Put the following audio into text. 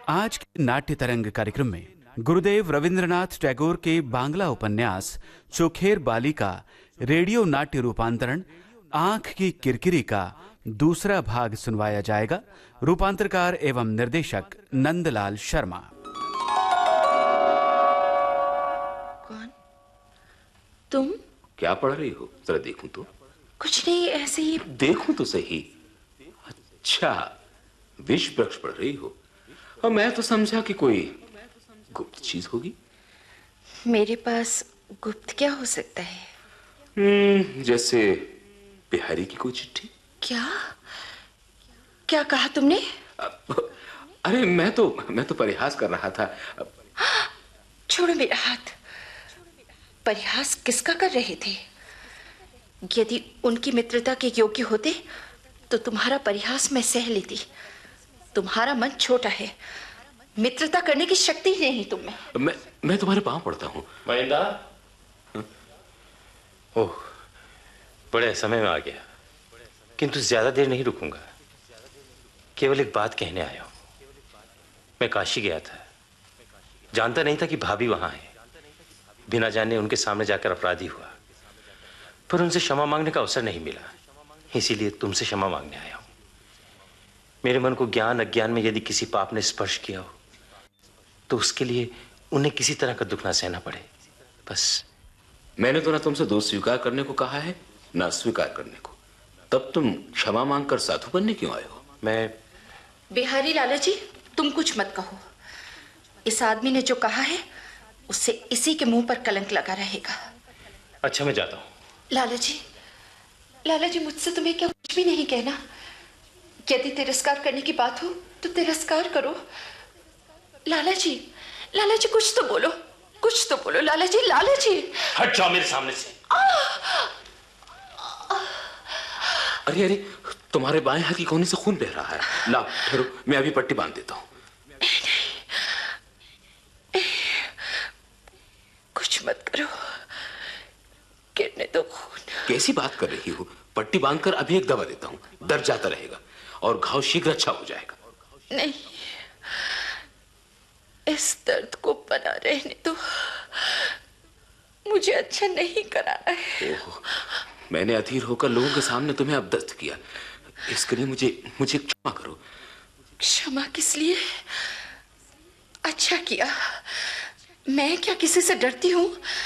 आज के नाट्य तरंग कार्यक्रम में गुरुदेव रविंद्रनाथ टैगोर के बांग्ला उपन्यास चोखेर बाली का रेडियो नाट्य रूपांतरण आंख की किरकिरी का दूसरा भाग सुनवाया जाएगा। रूपांतरकार एवं निर्देशक नंदलाल शर्मा। कौन? तुम? क्या पढ़ रही हो? जरा देखूं तो। कुछ नहीं, ऐसे ही। देखूं तो सही। अच्छा, विष वृक्ष पढ़ रही हो। और मैं तो समझा कि कोई गुप्त चीज होगी। मेरे पास गुप्त क्या हो सकता है? जैसे बिहारी की कोई चिट्ठी। क्या क्या कहा तुमने? अरे मैं तो परिहास कर रहा था। छोड़ो मेरा हाथ। परिहास किसका कर रहे थे? यदि उनकी मित्रता के योग्य होते तो तुम्हारा परिहास मैं सह लेती। तुम्हारा मन छोटा है, मित्रता करने की शक्ति ही नहीं तुम में। मैं तुम्हारे पांव पड़ता हूँ। महेंद्र, ओह, बड़े समय में आ गया, किंतु ज्यादा देर नहीं रुकूंगा। केवल एक बात कहने आया हूं। मैं काशी गया था, जानता नहीं था कि भाभी वहां है। बिना जाने उनके सामने जाकर अपराधी हुआ, पर उनसे क्षमा मांगने का अवसर नहीं मिला। इसीलिए तुमसे क्षमा मांगने आया हूं। मेरे मन को ज्ञान अज्ञान में यदि किसी पाप ने स्पर्श किया हो तो उसके लिए उन्हें किसी तरह का दुख ना सहना पड़े, बस। मैंने तो ना तुमसे दोष स्वीकार करने को कहा है ना स्वीकार करने को। तब तुम क्षमा मांगकर साधु बनने क्यों आए हो? मैं बिहारी लाला जी, तुम कुछ मत कहो। इस आदमी ने जो कहा है उससे इसी के मुंह पर कलंक लगा रहेगा। अच्छा, मैं जाता हूं। लाला जी, मुझसे तुम्हें क्या कुछ भी नहीं कहना। यदि तिरस्कार करने की बात हो तो तिरस्कार करो। लाला जी, कुछ तो बोलो, कुछ तो बोलो। लाला जी। हट जाओ मेरे सामने से। अरे अरे, तुम्हारे बाएं हाथ की कोहनी से खून बह रहा है। लाओ ठहरो, मैं अभी पट्टी बांध देता हूँ। कुछ मत करो, गिरने दो खून। कैसी बात कर रही हो? पट्टी बांधकर अभी एक दवा देता हूँ, दर्द जाता रहेगा और घाव शीघ्र अच्छा हो जाएगा। नहीं, इस दर्द को बना रहने दो। मुझे अच्छा नहीं कराना है। ओह, मैंने अधीर होकर लोगों के सामने तुम्हें अपदस्थ किया। इसके लिए मुझे क्षमा करो। क्षमा किस लिए? अच्छा किया। मैं क्या किसी से डरती हूँ?